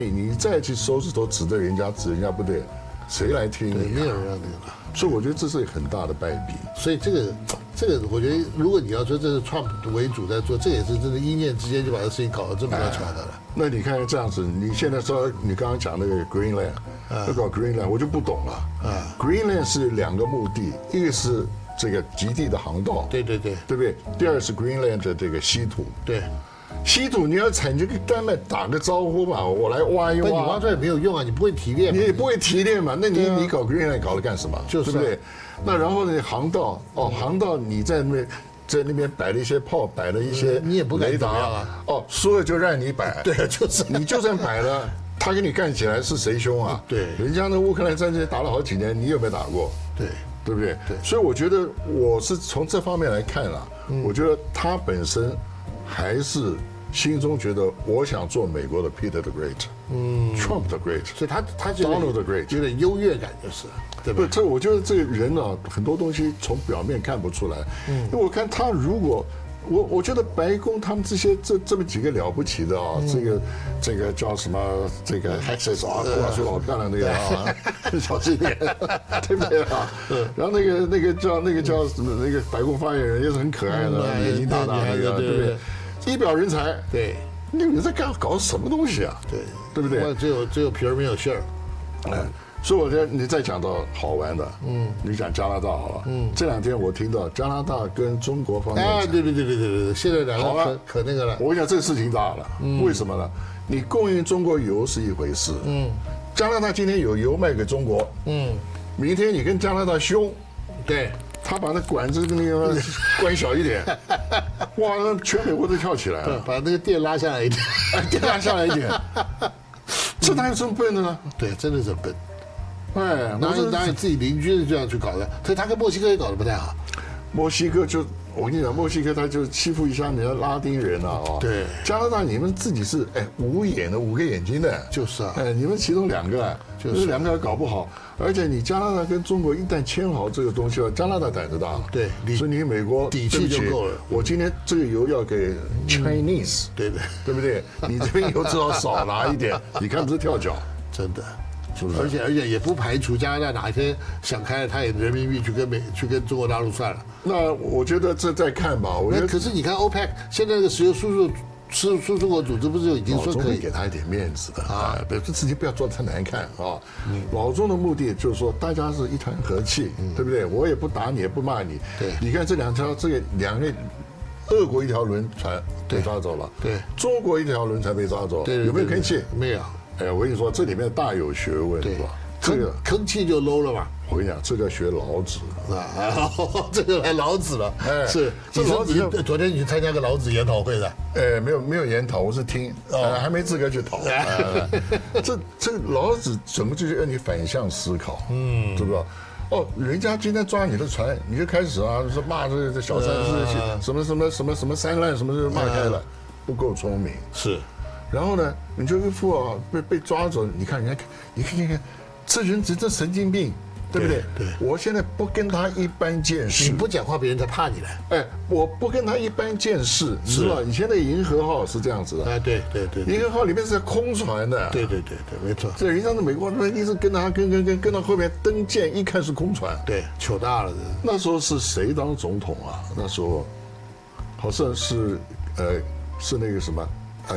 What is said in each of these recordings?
你再去手指头指着人家不对，谁来听你？ 没有人让那个。 所以我觉得这是很大的败笔。 所以这个，我觉得如果你要说这是 Trump 为主在做，这也是真的一念之间就把这事情搞得这么乱七八糟的。 那你看这样子，你现在说你刚刚讲那个 Greenland， 要搞 Greenland， 我就不懂了。Greenland 是2个目的，一个是这个极地的航道， 对不对？ 第二是 Greenland 的这个稀土， 对。 稀土你要采，你就跟丹麦打个招呼嘛，我来挖一挖。 你挖出来没有用啊，你不会提炼， 你也不会提炼嘛，那你搞 Greenland 搞了干什么？ 就是， 对不对？那然后呢，航道你在那边摆了一些炮，摆了一些你也不敢雷达啊。 说了就让你摆。 对，就是你就算摆了，他跟你干起来是谁凶啊？ 对， 人家那乌克兰战争打了好几年，你有没有打过？对不对？ 对。 所以我觉得我是从这方面来看啦，我觉得他本身还是心中觉得我想做美国的 Peter the Great，Trump the Great， 所以他就 Donald the Great， 有点优越感就是，对吧？ 不，我觉得这个人啊，很多东西从表面看不出来。因为我看他如果我觉得白宫他们这么几个了不起的啊，这个叫什么这个 Hexes 啊，挂出好漂亮那个啊，小心点，对不对啊？然后那个叫什么那个白宫发言人也是很可爱的，眼睛大大那个，对不对？一表人才， 对， 你在搞什么东西啊？对不对？ 只有皮儿没有馅儿， 所以我觉得你再讲到好玩的，你讲加拿大好了，这2天我听到加拿大跟中国方面， 对，现在2个可那个了。 我跟你讲，这个事情大了，为什么呢？你供应中国油是一回事，加拿大今天有油卖给中国，明天你跟加拿大凶， 对。 他把那管子那个关小一点，哇，那全美国都跳起来了。 把那个电拉下来一点， 电拉下来一点，这哪有这么笨的呢？ 对，真的是笨。哪有自己邻居是这样去搞的？所以他跟墨西哥也搞得不太好。 墨西哥我跟你讲，墨西哥他就欺负一下人家拉丁人啊！ 对， 加拿大你们自己是5眼的5个眼睛的， 就是啊， 你们其中2个就是2个搞不好，而且你加拿大跟中国一旦签好这个东西了，加拿大胆子大了， 对， 所以你美国底气就够了。 我今天这个油要给 Chinese， 对不对？你这边油至少少拿一点，你看不是跳脚， 真的。 是不是？ 而且也不排除加拿大哪一天想开了，他也人民币去跟中国大陆算了。 那我觉得这再看吧。我觉得可是你看 OPEC 现在那个石油输出国组织不是就已经说可以给他一点面子的啊，这事情不要做得太难看啊。老中的目的就是说大家是一团和气，对不对？我也不打你，也不骂你。 对， 你看这2个。俄国一条轮船被抓走了， 对， 中国一条轮船被抓走，有没有吭气？ 没有。 我跟你说，这里面大有学问，是吧？ 这个吭气就 low 了吧？ 我跟你讲，这个学老子啊，这个来老子了。是， 这老子。 昨天你去参加个老子研讨会的？ 没有研讨，我是听，还没资格去讨。这老子怎么就是让你反向思考？知不知道？人家今天抓你的船，你就开始啊，说骂这小三是什么三滥，什么骂开了，不够聪明。 是， 然后呢，你就一副被抓走，你看，这人真神经病，对不对？ 对， 我现在不跟他一般见识， 你不讲话，别人才怕你了。 我不跟他一般见识，是吧？以前的银河号是这样子的， 对， 银河号里面是空船的， 对，没错。 这人家的美国人一直跟到后面登舰，一看是空船， 对，糗大了。 那时候是谁当总统啊？那时候好像是是那个什么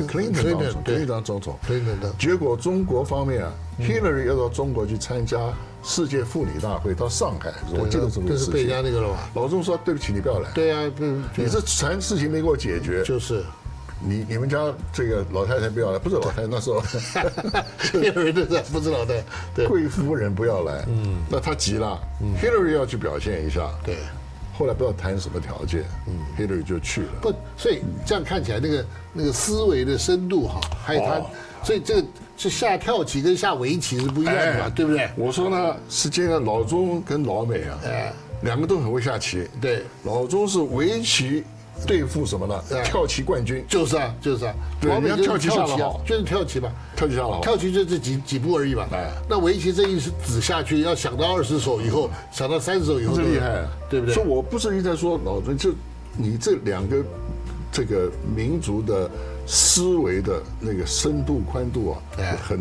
Clinton 当总统，结果中国方面啊，Hillary 要到中国去参加世界妇女大会，到上海，我记得这么个事情。 这是被人家那个了吧？ 老钟说对不起，你不要来。 对啊， 你这船事情没给我解决。 就是。 你们家这个老太太不要来，不是老太太那时候 ，Hillary 不是老太太，对， 贵夫人不要来。那他急了，Hillary 要去表现一下。 对。 后来不知道谈什么条件，Hillary 就去了。 不，所以这样看起来，那个思维的深度哈，还有他，所以这个是下跳棋跟下围棋是不一样的嘛，对不对？ 我说呢，是这个老钟跟老美啊，2个都很会下棋。 对， 老钟是围棋对付什么呢？跳棋冠军。 就是啊。 对，你要跳棋下得好， 就是跳棋嘛。 跳棋下得好， 跳棋就这几步而已嘛。那围棋这一子下去，要想到20手以后，想到30手以后， 这厉害， 对不对？ 所以我不是一直在说老钟，就你这2个这个民族的思维的那个深度宽度啊，很。